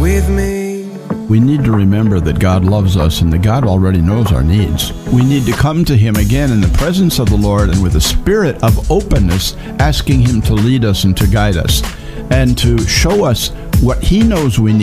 with me. We need to remember that God loves us and that God already knows our needs. We need to come to Him again in the presence of the Lord and with a spirit of openness, asking Him to lead us and to guide us and to show us what He knows we need.